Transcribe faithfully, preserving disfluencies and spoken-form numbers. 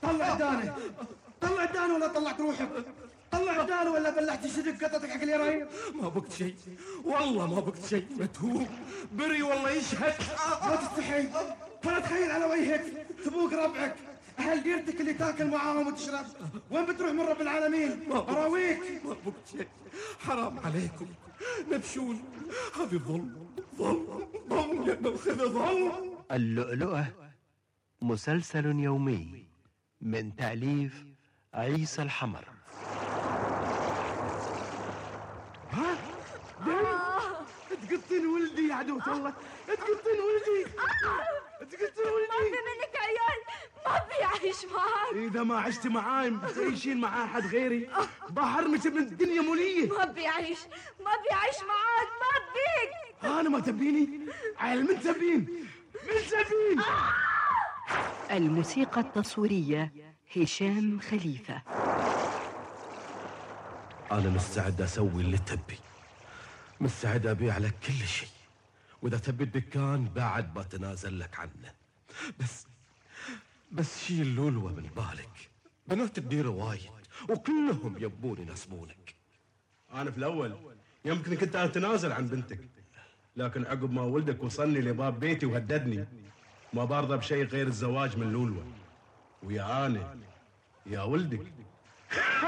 طلع دانه، طلع دانه ولا طلعت روحك؟ طلع دانه ولا بلعت صدق قطتك حق اليرايم؟ ما بقت شيء والله، ما بقت شيء. متهوب بري والله يشهد. لا تستحي ولا تخيل على وجهك تبوق ربعك أهل ديرتك اللي تاكل معاهم وتشرب. وين بتروح من رب العالمين؟ أراويك. ما بقت شيء. حرام عليكم نبشون، هذه ظلم ظلم ظلم يا نوخذ ظلم. اللؤلؤة مسلسل يومي من تأليف عيسى الحمر. ها تقطين ولدي يا عدوة الله، تقطين ولدي، تقطين ما ولدي. في منك عيال، ما بيعيش معاك. إذا ما عشت معاي بتعيشين مع أحد غيري بحرمك من الدنيا مولية. ما بيعيش ما بيعيش معاك، ما بيك. أنا ما تبيني عيل، من تبين من تبين. الموسيقى التصويرية هشام خليفة. أنا مستعد أسوي اللي تبي، مستعد أبيع لك كل شيء، وإذا تبي الدكان بعد بتنازل لك عنه. بس بس شيل لولوة من بالك، بنات الديرة وايد وكلهم يبون يناسبونك. أنا في الأول يمكن كنت أتنازل عن بنتك، لكن عقب ما ولدك وصلني لباب بيتي وهددني ما برضى بشيء غير الزواج من لولوة. ويا أنا يا ولدك